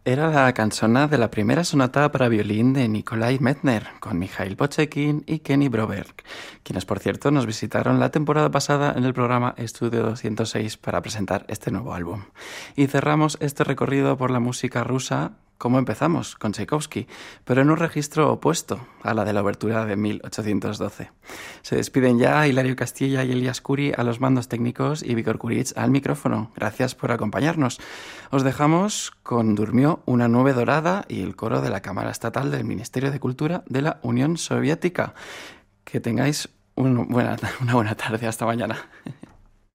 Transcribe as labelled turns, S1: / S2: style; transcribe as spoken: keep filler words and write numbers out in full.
S1: Era la canzona de la primera sonata para violín de Nikolai Medtner, con Mikhail Pochekin y Kenny Broberg, quienes por cierto nos visitaron la temporada pasada en el programa Estudio doscientos seis para presentar este nuevo álbum. Y cerramos este recorrido por la música rusa como empezamos, con Tchaikovsky, pero en un registro opuesto a la de la obertura de mil ochocientos doce. Se despiden ya Hilario Castilla y Elias Curi a los mandos técnicos y Víctor Curitz al micrófono. Gracias por acompañarnos. Os dejamos con Durmió una nube dorada y el coro de la Cámara Estatal del Ministerio de Cultura de la Unión Soviética. Que tengáis un buena, una buena tarde. Hasta mañana.